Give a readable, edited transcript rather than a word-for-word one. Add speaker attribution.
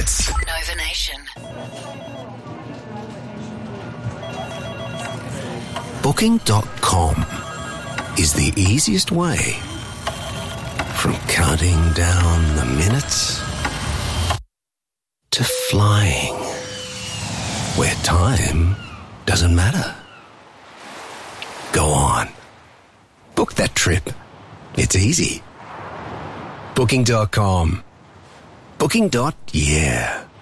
Speaker 1: flights.
Speaker 2: Nova Nation.
Speaker 1: Booking.com is the easiest way from counting down the minutes to flying where time doesn't matter. Go on. Book that trip. It's easy. Booking.com. Booking.yeah.